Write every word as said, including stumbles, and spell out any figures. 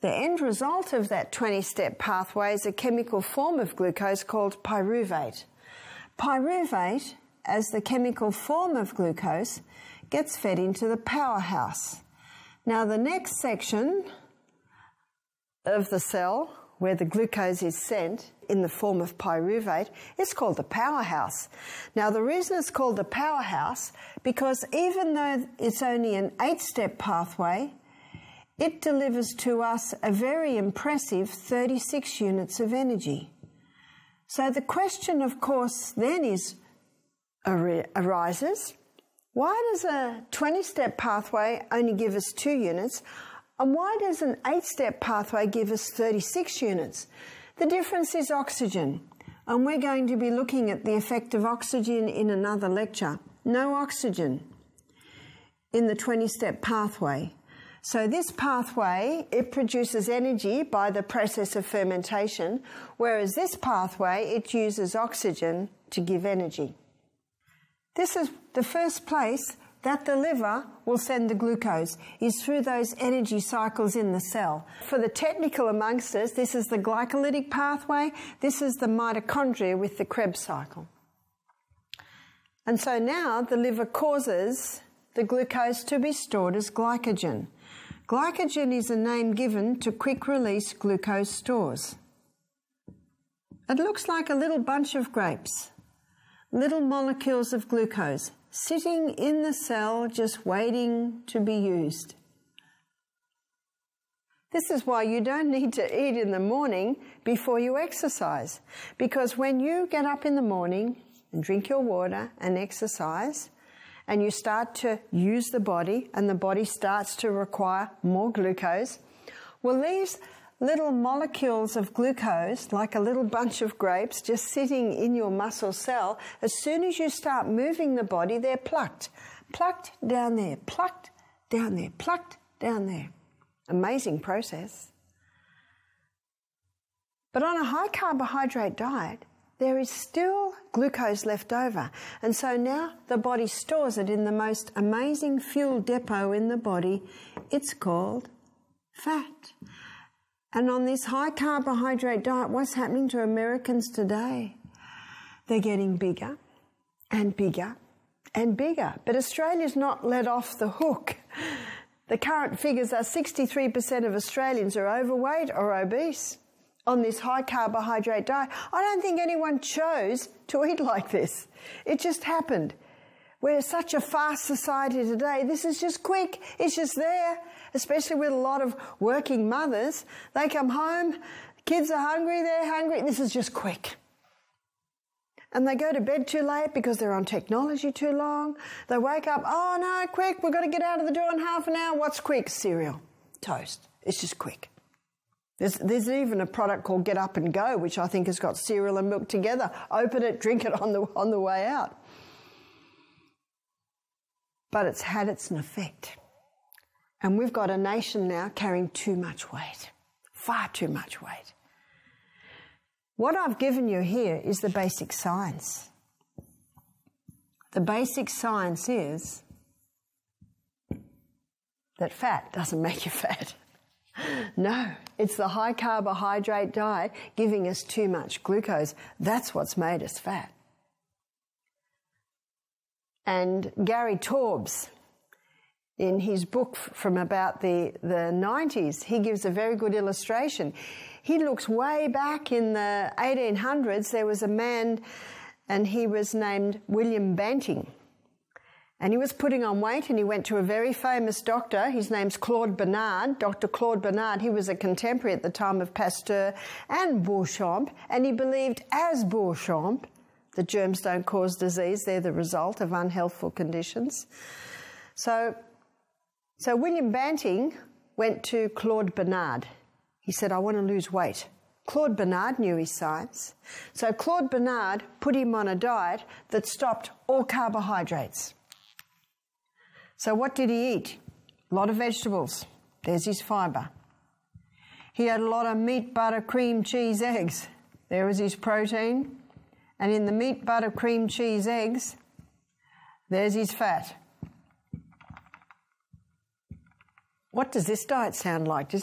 The end result of that twenty-step pathway is a chemical form of glucose called pyruvate. Pyruvate, as the chemical form of glucose, gets fed into the powerhouse. Now the next section of the cell, where the glucose is sent in the form of pyruvate, is called the powerhouse. Now the reason it's called the powerhouse, because even though it's only an eight-step pathway, it delivers to us a very impressive thirty-six units of energy. So the question, of course, then is arises, why does a twenty-step pathway only give us two units, and why does an eight-step pathway give us thirty-six units? The difference is oxygen, and we're going to be looking at the effect of oxygen in another lecture. No oxygen in the twenty-step pathway. So this pathway, it produces energy by the process of fermentation, whereas this pathway, it uses oxygen to give energy. This is the first place that the liver will send the glucose, is through those energy cycles in the cell. For the technical amongst us, this is the glycolytic pathway, this is the mitochondria with the Krebs cycle. And so now the liver causes the glucose to be stored as glycogen. Glycogen is a name given to quick-release glucose stores. It looks like a little bunch of grapes, little molecules of glucose, sitting in the cell just waiting to be used. This is why you don't need to eat in the morning before you exercise, because when you get up in the morning and drink your water and exercise, and you start to use the body, and the body starts to require more glucose, well, these little molecules of glucose, like a little bunch of grapes just sitting in your muscle cell, as soon as you start moving the body, they're plucked. Plucked down there, plucked down there, plucked down there. Amazing process. But on a high carbohydrate diet, there is still glucose left over. And so now the body stores it in the most amazing fuel depot in the body. It's called fat. And on this high carbohydrate diet, what's happening to Americans today? They're getting bigger and bigger and bigger. But Australia's not let off the hook. The current figures are sixty-three percent of Australians are overweight or obese on this high carbohydrate diet. I don't think anyone chose to eat like this. It just happened. We're such a fast society today. This is just quick. It's just there, especially with a lot of working mothers. They come home, kids are hungry, they're hungry. This is just quick. And they go to bed too late because they're on technology too long. They wake up, oh no, quick, we've got to get out of the door in half an hour. What's quick? Cereal, toast. It's just quick. There's, there's even a product called Get Up and Go, which I think has got cereal and milk together. Open it, drink it on the, on the way out. But it's had its effect. And we've got a nation now carrying too much weight, far too much weight. What I've given you here is the basic science. The basic science is that fat doesn't make you fat. No, it's the high carbohydrate diet giving us too much glucose. That's what's made us fat. And Gary Taubes, in his book from about the, the nineties, he gives a very good illustration. He looks way back in the eighteen hundreds. There was a man, and he was named William Banting. And he was putting on weight, and he went to a very famous doctor. His name's Claude Bernard, Doctor Claude Bernard. He was a contemporary at the time of Pasteur and Beauchamp, and he believed, as Beauchamp, that germs don't cause disease. They're the result of unhealthful conditions. So, so William Banting went to Claude Bernard. He said, I want to lose weight. Claude Bernard knew his science. So Claude Bernard put him on a diet that stopped all carbohydrates. So what did he eat? A lot of vegetables. There's his fibre. He had a lot of meat, butter, cream, cheese, eggs. There was his protein. And in the meat, butter, cream, cheese, eggs, there's his fat. What does this diet sound like? Does